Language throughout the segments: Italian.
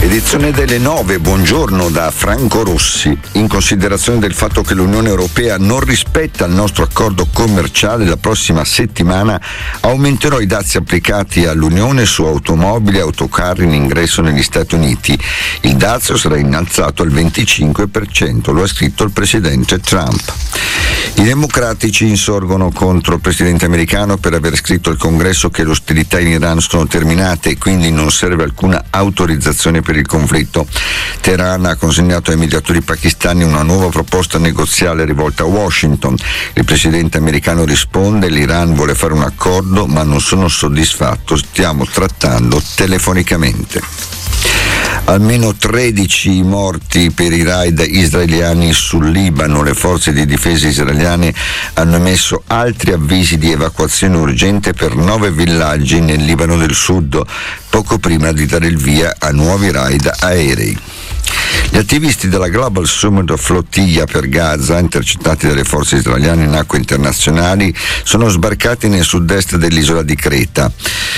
Edizione delle 9, buongiorno da Franco Rossi. In considerazione del fatto che l'Unione Europea non rispetta il nostro accordo commerciale, la prossima settimana aumenterò i dazi applicati all'Unione su automobili e autocarri in ingresso negli Stati Uniti. Il dazio sarà innalzato al 25%, lo ha scritto il presidente Trump. I democratici insorgono contro il presidente americano per aver scritto al Congresso che le ostilità in Iran sono terminate e quindi non serve alcuna autorizzazione per il conflitto. Teheran ha consegnato ai mediatori pakistani una nuova proposta negoziale rivolta a Washington. Il presidente americano risponde: l'Iran vuole fare un accordo ma non sono soddisfatto, stiamo trattando telefonicamente. Almeno 13 morti per i raid israeliani sul Libano. Le forze di difesa israeliane hanno emesso altri avvisi di evacuazione urgente per 9 villaggi nel Libano del Sud, poco prima di dare il via a nuovi raid aerei. Gli attivisti della Global Summit Flotilla per Gaza, intercettati dalle forze israeliane in acque internazionali, sono sbarcati nel sud-est dell'isola di Creta.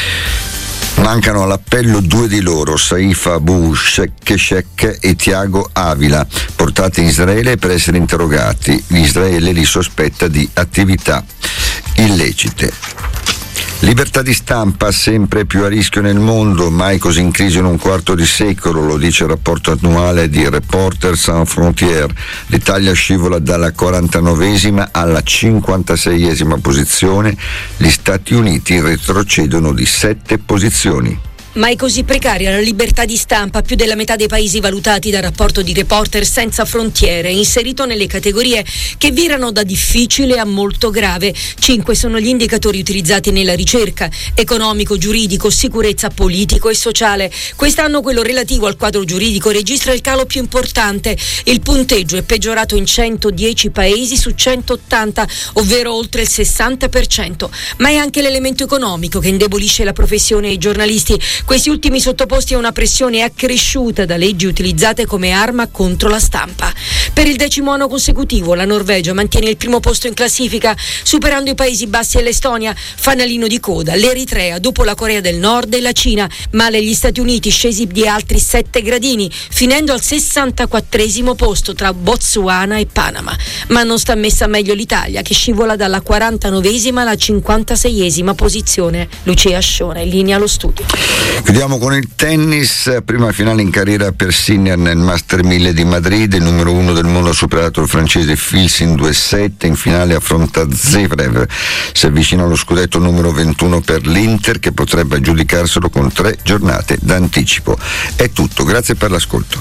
Mancano all'appello 2 di loro, Saifa Abu Shek e Tiago Avila, portati in Israele per essere interrogati. Israele li sospetta di attività illecite. Libertà di stampa sempre più a rischio nel mondo, mai così in crisi in un quarto di secolo, lo dice il rapporto annuale di Reporters Sans Frontières. L'Italia scivola dalla 49esima alla 56esima posizione, gli Stati Uniti retrocedono di 7 posizioni. Mai così precaria la libertà di stampa, più della metà dei paesi valutati dal rapporto di Reporter Senza Frontiere, inserito nelle categorie che virano da difficile a molto grave. 5 sono gli indicatori utilizzati nella ricerca: economico, giuridico, sicurezza, politico e sociale. Quest'anno quello relativo al quadro giuridico registra il calo più importante. Il punteggio è peggiorato in 110 paesi su 180, ovvero oltre il 60%. Ma è anche l'elemento economico che indebolisce la professione e i giornalisti. Questi ultimi sottoposti a una pressione accresciuta da leggi utilizzate come arma contro la stampa. Per il 10° anno consecutivo la Norvegia mantiene il primo posto in classifica, superando i Paesi Bassi e l'Estonia. Fanalino di coda l'Eritrea, dopo la Corea del Nord e la Cina. Male gli Stati Uniti, scesi di altri 7 gradini, finendo al 64° posto tra Botswana e Panama. Ma non sta messa meglio l'Italia, che scivola dalla 49esima alla 56esima posizione. Lucia Asciona, in linea allo studio. Chiudiamo con il tennis, prima finale in carriera per Sinner nel Master 1000 di Madrid. Il numero 1 del mondo ha superato il francese Fils in 2-7, in finale affronta Zverev. Si avvicina allo scudetto numero 21 per l'Inter, che potrebbe aggiudicarselo con 3 giornate d'anticipo. È tutto, grazie per l'ascolto.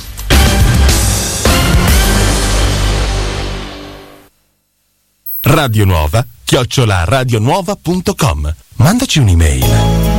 Radio Nuova @radionuova.com. Mandaci un'email.